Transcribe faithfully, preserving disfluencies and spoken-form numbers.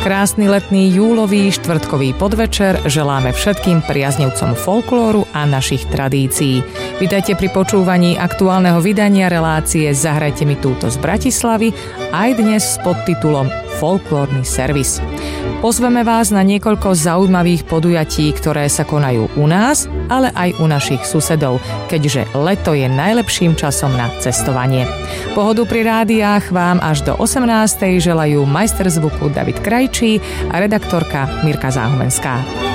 Krásny letný júlový štvrtkový podvečer želáme všetkým priaznivcom folklóru a našich tradícií. Vítajte pri počúvaní aktuálneho vydania relácie Zahrajte mi túto z Bratislavy, aj dnes s podtitulom Folklórny servis. Pozveme vás na niekoľko zaujímavých podujatí, ktoré sa konajú u nás, ale aj u našich susedov, keďže leto je najlepším časom na cestovanie. Pohodu pri rádiách vám až do osemnástej želajú majster zvuku David Krajčí a redaktorka Mirka Záhumenská.